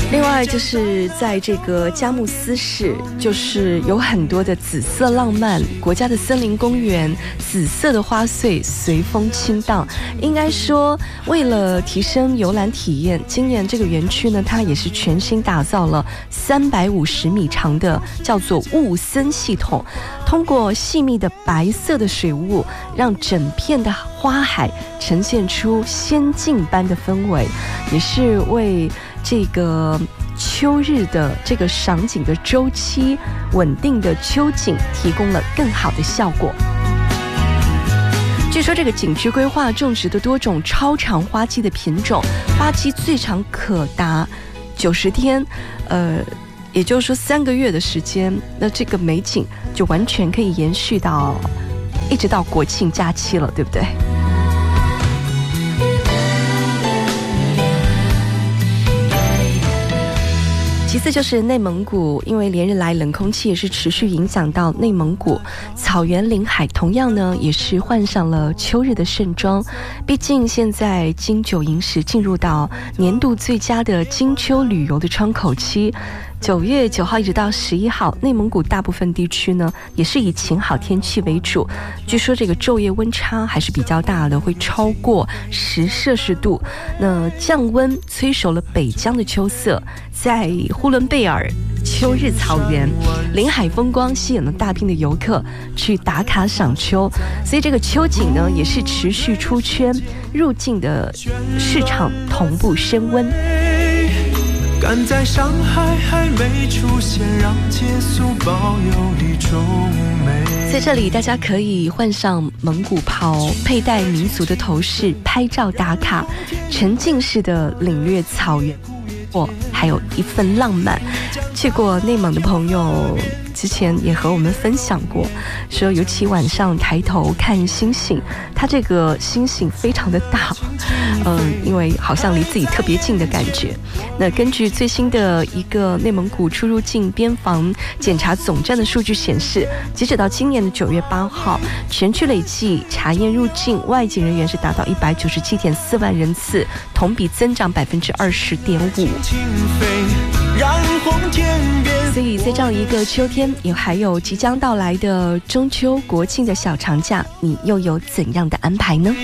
另外就是在这个佳木斯市，就是有很多的紫色浪漫，国家的森林公园，紫色的花穗随风轻荡。应该说，为了提升游览体验，今年这个园区呢，它也是全新打造了350米长的叫做雾森系统，通过细密的白色的水雾，让整片的花海呈现出仙境般的氛围，也是为这个秋日的这个赏景的周期，稳定的秋景提供了更好的效果。据说这个景区规划种植的多种超长花期的品种，花期最长可达90天，也就是说3个月的时间，那这个美景就完全可以延续到一直到国庆假期了，对不对？其次就是内蒙古，因为连日来冷空气也是持续影响到内蒙古草原临海，同样呢也是换上了秋日的盛装。毕竟现在金九银十进入到年度最佳的金秋旅游的窗口期。9月9号一直到11号，内蒙古大部分地区呢也是以晴好天气为主。据说这个昼夜温差还是比较大的，会超过10摄氏度。那降温催熟了北疆的秋色，在呼伦贝尔秋日草原临海风光吸引了大批的游客去打卡赏秋，所以这个秋景呢也是持续出圈，入境的市场同步升温。赶在上海还没出现，让结束保有一种美。在这里大家可以换上蒙古袍，佩戴民族的头饰，拍照打卡，沉浸式的领略草原，还有一份浪漫。去过内蒙的朋友之前也和我们分享过，说尤其晚上抬头看星星，它这个星星非常的大，因为好像离自己特别近的感觉。那根据最新的一个内蒙古出入境边防检查总站的数据显示，截止到今年的9月8号，全区累计查验入境外籍人员是达到197.4万人次，同比增长20.5%。所以在这样一个秋天，也还有即将到来的中秋国庆的小长假，你又有怎样的安排呢？